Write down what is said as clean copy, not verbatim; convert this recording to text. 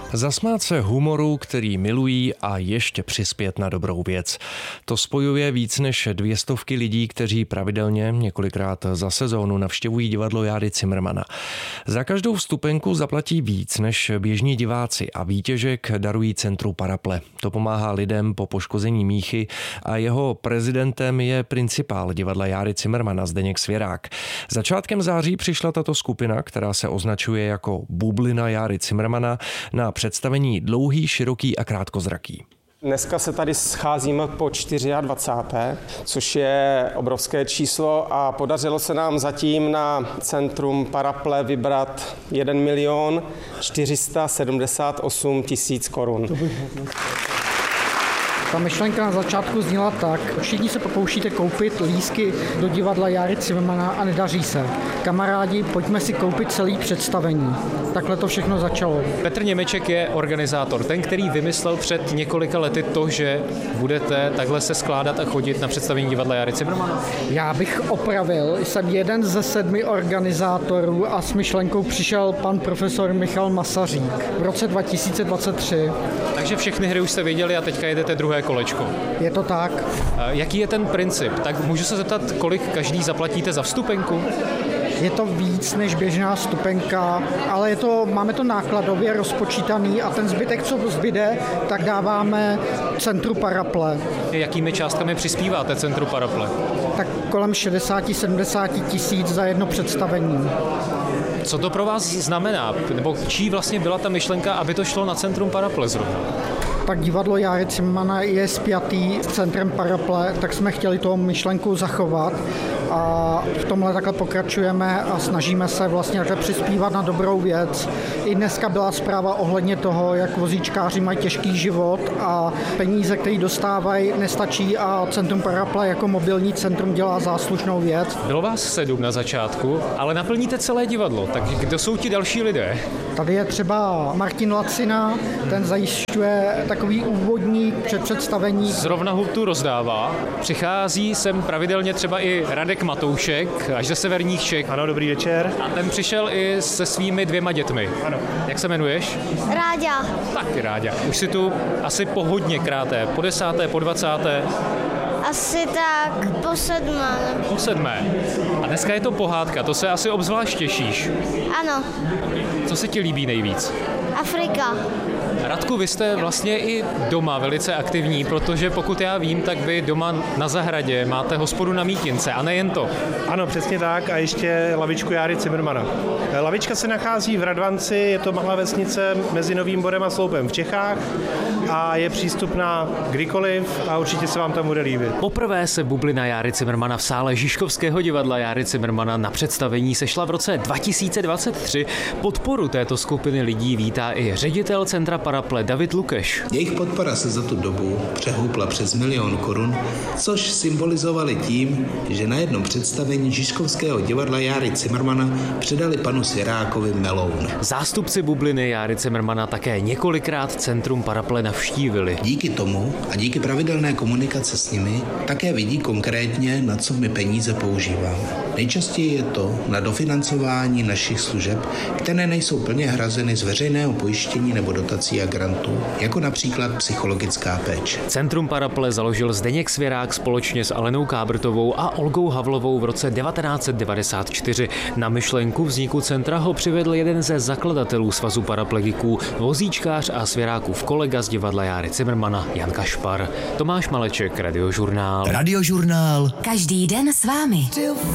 Zasmát se humoru, který milují, a ještě přispět na dobrou věc. To spojuje víc než 200 lidí, kteří pravidelně několikrát za sezónu navštěvují divadlo Járy Cimrmana. Za každou vstupenku zaplatí víc než běžní diváci a výtěžek darují Centru Paraple. To pomáhá lidem po poškození míchy a jeho prezidentem je principál divadla Járy Cimrmana Zdeněk Svěrák. Začátkem září přišla tato skupina, která se označuje jako Bublina Járy Cimrmana, na představení Dlouhý, široký a krátkozraký. Dneska se tady scházíme po 24., což je obrovské číslo a podařilo se nám zatím na Centrum Paraple vybrat 1 478 000 korun. Ta myšlenka na začátku zněla tak: všichni se pokoušíte koupit lístky do divadla Járy Cimrmana a nedaří se. Kamarádi, pojďme si koupit celý představení. Takhle to všechno začalo. Petr Němeček je organizátor, ten, který vymyslel před několika lety to, že budete takhle se skládat a chodit na představení divadla Járy Cimrmana. Já bych opravil, jsem jeden ze 7 organizátorů a s myšlenkou přišel pan profesor Michal Masařík v roce 2023. Takže všechny hry už jste věděli a teďka jedete druhé kolečko. Je to tak. Jaký je ten princip? Tak můžu se zeptat, kolik každý zaplatíte za vstupenku? Je to víc než běžná vstupenka, ale máme to nákladově rozpočítaný a ten zbytek, co zbyde, tak dáváme Centru Paraple. Jakými částkami přispíváte Centru Paraple? Tak kolem 60-70 tisíc za jedno představení. Co to pro vás znamená? Nebo čí vlastně byla ta myšlenka, aby to šlo na Centrum Paraple zrovna? Tak divadlo Járy Cimrmana je spjatý s Centrem Paraple, tak jsme chtěli toho myšlenku zachovat a v tomhle takhle pokračujeme a snažíme se vlastně takhle přispívat na dobrou věc. I dneska byla zpráva ohledně toho, jak vozíčkáři mají těžký život a peníze, které dostávají, nestačí a Centrum Paraple jako mobilní centrum dělá záslušnou věc. Bylo vás 7 na začátku, ale naplníte celé divadlo, tak kdo jsou ti další lidé? Tady je třeba Martin Lacina, ten zajišťuje takový úvodní představení. Zrovna hurtu rozdává. Přichází sem pravidelně třeba i Radek Matoušek, až ze severních Čech. Ano, dobrý večer. A ten přišel i se svými 2 dětmi. Ano. Jak se jmenuješ? Ráďa. Taky Ráďa. Už si tu asi po hodně kráté, po 10., po 20. Asi tak po 7. Po 7. A dneska je to pohádka, to se asi obzvlášť těšíš. Ano. Co se ti líbí nejvíc? Afrika. Radku, vy jste vlastně i doma velice aktivní, protože pokud já vím, tak vy doma na zahradě máte hospodu na Mítince a nejen to. Ano, přesně tak a ještě lavičku Járy Cimrmana. Lavička se nachází v Radvanci, je to malá vesnice mezi Novým Borem a Sloupem v Čechách a je přístupná kdykoliv a určitě se vám tam bude líbit. Poprvé se bublina Járy Cimrmana v sále Žižkovského divadla Járy Cimrmana na představení sešla v roce 2023. Podporu této skupiny lidí vítá i ředitel Centra Paraple David Lukeš. Jejich podpora se za tu dobu přehoupla přes 1 000 000 korun, což symbolizovali tím, že na jednom představení Žižkovského divadla Járy Cimrmana předali panu Svěrákovi meloun. Zástupci bubliny Járy Cimrmana také několikrát Centrum Paraple navštívili. Díky tomu a díky pravidelné komunikaci s nimi také vidí konkrétně, na co my peníze používáme. Nejčastěji je to na dofinancování našich služeb, které nejsou plně hrazeny z veřejného pojištění nebo dotací a grantů, jako například psychologická péče. Centrum Paraple založil Zdeněk Svěrák společně s Alenou Kábrtovou a Olgou Havlovou v roce 1994. Na myšlenku vzniku centra ho přivedl jeden ze zakladatelů Svazu paraplegiků, vozíčkář a Svěrákův kolega z divadla Járy Cimrmana Jan Kašpar. Tomáš Maleček, Radiožurnál. Radiožurnál. Každý den s vámi.